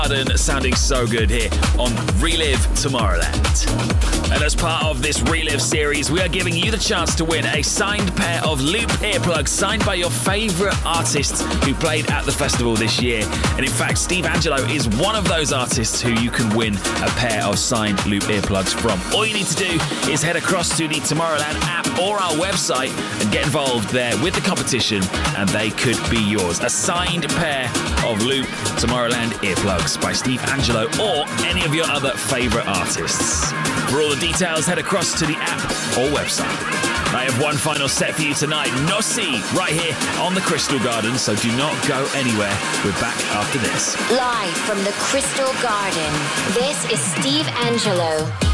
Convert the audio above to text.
Garden sounding so good here on Relive Tomorrowland. And as part of this Relive series, we are giving you the chance to win a signed pair of Loop earplugs signed by your favourite artists who played at the festival this year. And in fact, Steve Angelo is one of those artists who you can win a pair of signed Loop earplugs from. All you need to do is head across to the Tomorrowland app or our website and get involved there with the competition, and they could be yours. A signed pair of Loop Tomorrowland earplugs by Steve Angelo or any of your other favourite artists. For all the details, head across to the app or website. I have one final set for you tonight. Nossi, right here on the Crystal Garden, so do not go anywhere. We're back after this. Live from the Crystal Garden, this is Steve Angelo.